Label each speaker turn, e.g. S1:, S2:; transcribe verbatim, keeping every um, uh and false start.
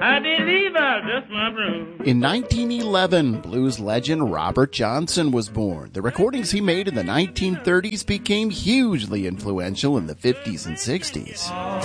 S1: I believe I'll dust my broom.
S2: In nineteen eleven, blues legend Robert Johnson was born. The recordings he made in the nineteen thirties became hugely influential in the fifties and sixties.